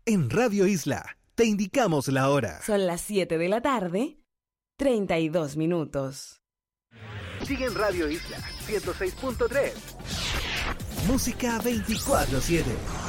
En Radio Isla te indicamos la hora. Son las 7 de la tarde, 32 minutos. Sigue en Radio Isla 106.3. Música 24/7.